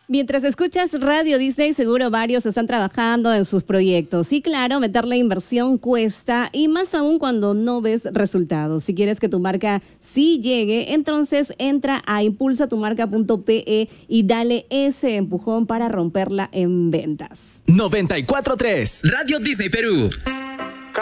Mientras escuchas Radio Disney, seguro varios están trabajando en sus proyectos. Y claro, meterle inversión cuesta, y más aún cuando no ves resultados. Si quieres que tu marca sí llegue, entonces entra a impulsatumarca.pe y dale ese empujón para romperla en ventas. 94.3 Radio Disney Perú.